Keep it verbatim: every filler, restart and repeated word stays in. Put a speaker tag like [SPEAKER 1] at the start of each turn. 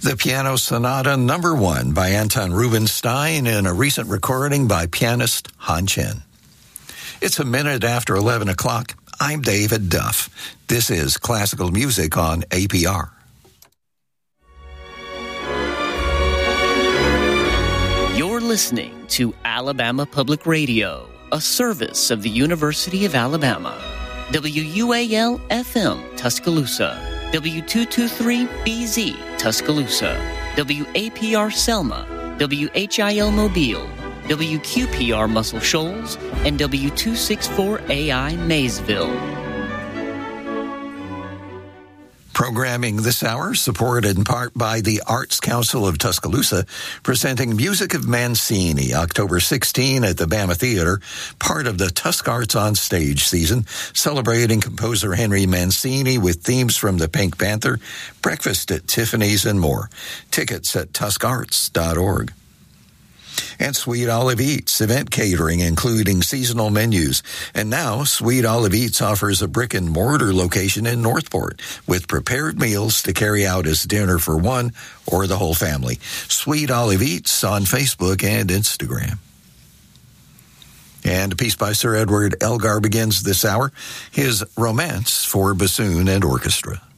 [SPEAKER 1] The Piano Sonata Number One by Anton Rubinstein in a recent recording by pianist Han Chen. It's a minute after eleven o'clock. I'm David Duff. This is Classical Music on A P R.
[SPEAKER 2] You're listening to Alabama Public Radio, a service of the University of Alabama. W U A L F M Tuscaloosa, W two twenty-three B Z Tuscaloosa, W A P R Selma, W H I L Mobile, W Q P R Muscle Shoals, and W two sixty-four A I Maysville.
[SPEAKER 1] Programming this hour supported in part by the Arts Council of Tuscaloosa, presenting Music of Mancini, October sixteenth at the Bama Theater, part of the Tusk Arts on Stage season, celebrating composer Henry Mancini with themes from the Pink Panther, Breakfast at Tiffany's, and more. Tickets at tusk arts dot org. And Sweet Olive Eats, event catering, including seasonal menus. And now, Sweet Olive Eats offers a brick-and-mortar location in Northport with prepared meals to carry out as dinner for one or the whole family. Sweet Olive Eats on Facebook and Instagram. And a piece by Sir Edward Elgar begins this hour, his Romance for Bassoon and Orchestra.